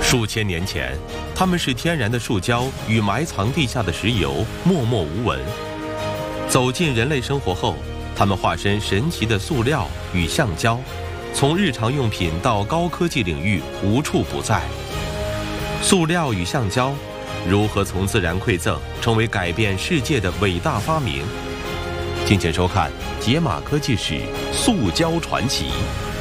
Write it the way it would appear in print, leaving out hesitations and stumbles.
数千年前，它们是天然的树胶与埋藏地下的石油，默默无闻。走进人类生活后，它们化身神奇的塑料与橡胶，从日常用品到高科技领域无处不在。塑料与橡胶如何从自然馈赠成为改变世界的伟大发明？敬请收看《解码科技史：塑胶传奇》。